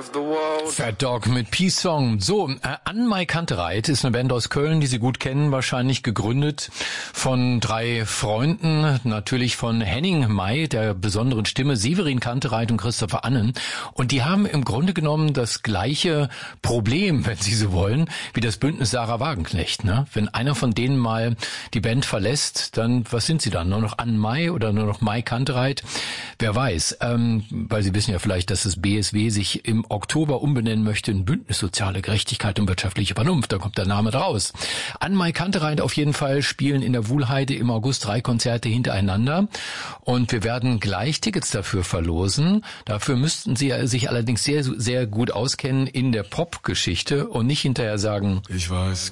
Fat Dog mit Peace Song. So, Ann-Mai Kantereit ist eine Band aus Köln, die Sie gut kennen, wahrscheinlich gegründet von 3 Freunden, natürlich von Henning May, der besonderen Stimme, Severin Kantereit und Christopher Annen. Und die haben im Grunde genommen das gleiche Problem, wenn Sie so wollen, wie das Bündnis Sarah Wagenknecht. Ne? Wenn einer von denen mal die Band verlässt, dann, was sind sie dann? Nur noch Ann-Mai oder nur noch Mai Kantereit? Wer weiß, weil Sie wissen ja vielleicht, dass das BSW sich im Oktober umbenennen möchte in Bündnis Soziale Gerechtigkeit und wirtschaftliche Vernunft. Da kommt der Name draus. Ann-Mai Kantereit auf jeden Fall spielen in der Wuhlheide im August 3 Konzerte hintereinander. Und wir werden gleich Tickets dafür verlosen. Dafür müssten Sie sich allerdings sehr, sehr gut auskennen in der Popgeschichte und nicht hinterher sagen, ich weiß